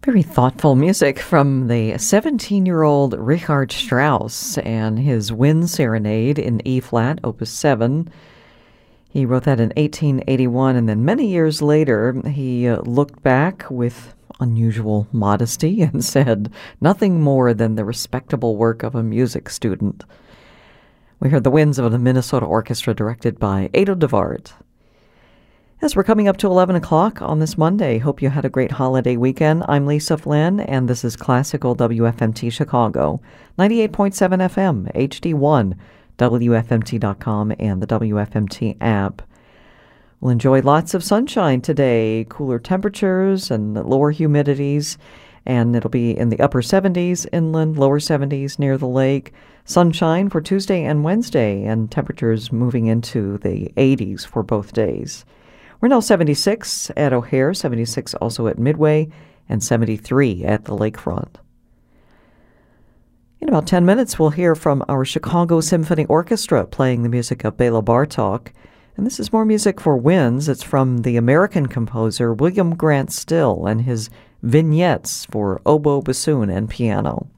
Very thoughtful music from the 17-year-old Richard Strauss and his Wind Serenade in E-flat, Opus 7. He wrote that in 1881, and then many years later, he looked back with unusual modesty and said, "Nothing more than the respectable work of a music student." We heard The Winds of the Minnesota Orchestra, directed by Ado DeVart. As we're coming up to 11 o'clock on this Monday, hope you had a great holiday weekend. I'm Lisa Flynn, and this is Classical WFMT Chicago, 98.7 FM, HD1, WFMT.com, and the WFMT app. We'll enjoy lots of sunshine today, cooler temperatures and lower humidities, and it'll be in the upper 70s inland, lower 70s near the lake. Sunshine for Tuesday and Wednesday, and temperatures moving into the 80s for both days. We're now 76 at O'Hare, 76 also at Midway, and 73 at the lakefront. In about 10 minutes, we'll hear from our Chicago Symphony Orchestra playing the music of Bela Bartok. And this is more music for winds. It's from the American composer William Grant Still and his vignettes for oboe, bassoon, and piano.